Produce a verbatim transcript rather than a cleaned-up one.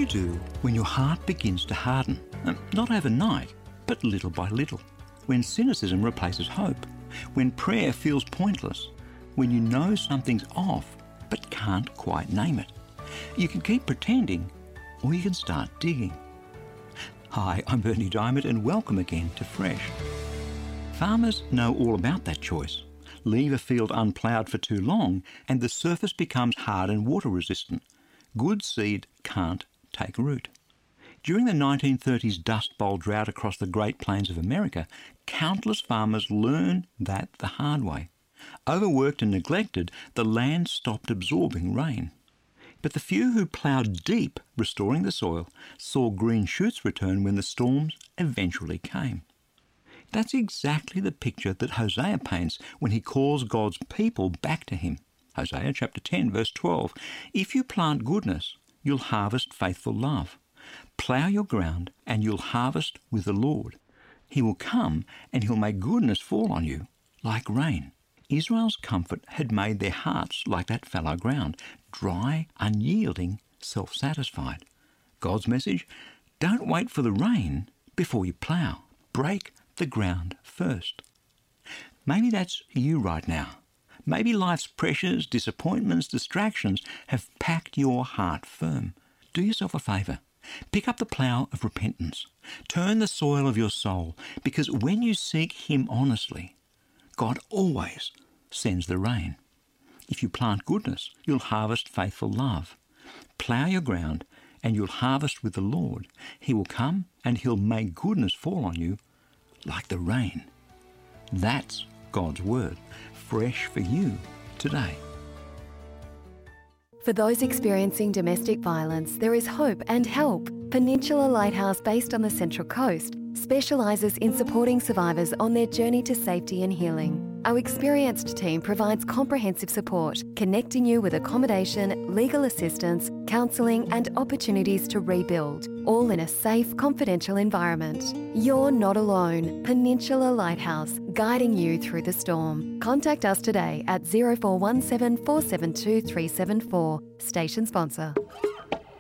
you do when your heart begins to harden? Not overnight, but little by little. When cynicism replaces hope. When prayer feels pointless. When you know something's off, but can't quite name it. You can keep pretending, or you can start digging. Hi, I'm Bernie Diamond, and welcome again to Fresh. Farmers know all about that choice. Leave a field unploughed for too long, and the surface becomes hard and water resistant. Good seed can't take root. During the nineteen thirties Dust Bowl drought across the Great Plains of America, countless farmers learned that the hard way. Overworked and neglected, the land stopped absorbing rain. But the few who ploughed deep, restoring the soil, saw green shoots return when the storms eventually came. That's exactly the picture that Hosea paints when he calls God's people back to him. Hosea chapter ten, verse twelve. If you plant goodness, you'll harvest faithful love. Plough your ground, and you'll harvest with the Lord. He will come, and he'll make goodness fall on you, like rain. Israel's comfort had made their hearts like that fallow ground, dry, unyielding, self-satisfied. God's message? Don't wait for the rain before you plough. Break the ground first. Maybe that's you right now. Maybe life's pressures, disappointments, distractions have packed your heart firm. Do yourself a favour. Pick up the plough of repentance. Turn the soil of your soul, because when you seek him honestly, God always sends the rain. If you plant goodness, you'll harvest faithful love. Plough your ground, and you'll harvest with the Lord. He will come, and he'll make goodness fall on you like the rain. That's God's word, fresh for you today. For those experiencing domestic violence, there is hope and help. Peninsula Lighthouse, based on the Central Coast, specialises in supporting survivors on their journey to safety and healing. Our experienced team provides comprehensive support, connecting you with accommodation, legal assistance, counselling and opportunities to rebuild, all in a safe, confidential environment. You're not alone. Peninsula Lighthouse, guiding you through the storm. Contact us today at zero four one seven, four seven two, three seven four. Station sponsor.